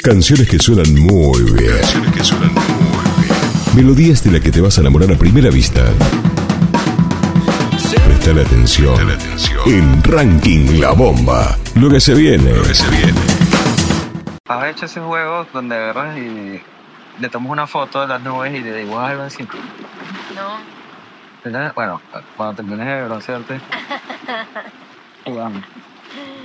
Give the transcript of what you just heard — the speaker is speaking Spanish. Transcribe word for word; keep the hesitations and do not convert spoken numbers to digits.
Canciones que suenan muy bien. Canciones que suenan muy bien. Melodías de las que te vas a enamorar a primera vista. Prestale atención. Prestale atención. En Ranking La Bomba. Lo que se viene. Lo que se viene. ¿Has hecho ese juego donde agarras y le tomas una foto de las nubes y le dibujas algo así? No. ¿Verdad? Bueno, cuando termines de broncearte, jugamos.